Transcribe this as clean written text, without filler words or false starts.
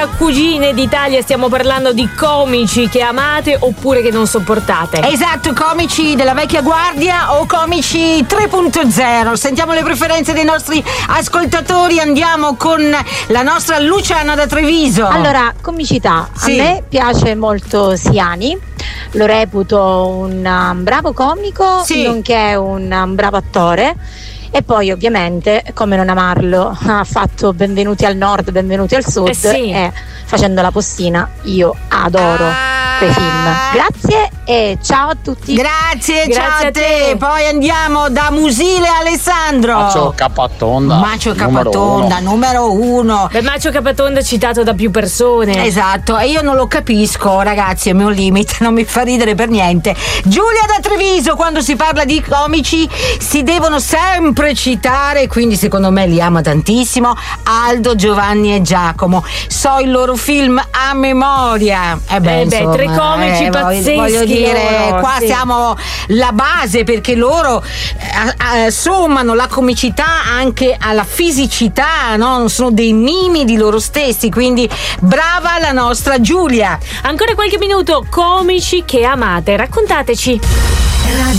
cugine d'Italia stiamo parlando di comici che amate oppure che non sopportate. Esatto, comici della vecchia guardia o comici 3.0. Sentiamo le preferenze dei nostri ascoltatori. Andiamo con la nostra Luciana da Treviso. Allora, comicità. Sì. A me piace molto Siani, lo reputo un bravo comico, Sì. nonché un bravo attore. E poi ovviamente, come non amarlo, ha fatto Benvenuti al Nord, Benvenuti al Sud, sì. e facendo la postina io adoro quei film. Grazie e ciao a tutti. Grazie, ciao Grazie a a te. te. Poi andiamo da Musile Alessandro. Macio Capatonda. Macio Capatonda, numero uno. Beh, Macio Capatonda citato da più persone. Esatto, e io non lo capisco, ragazzi, è il mio limite, non mi fa ridere per niente. Giulia da Treviso, quando si parla di comici si devono sempre citare, quindi secondo me li ama tantissimo, Aldo, Giovanni e Giacomo. So il loro film a memoria. Insomma, tre comici pazzeschi voglio dire, loro, qua sì. siamo la base, perché loro sommano la comicità anche alla fisicità, no? Sono dei mimi di loro stessi, quindi brava la nostra Giulia. Ancora qualche minuto, comici che amate, raccontateci.